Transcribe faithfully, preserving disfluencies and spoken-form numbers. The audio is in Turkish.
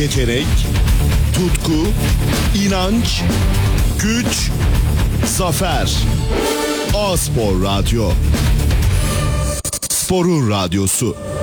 Yetenek, tutku, inanç, güç, zafer. A-Spor Radyo. Sporun radyosu.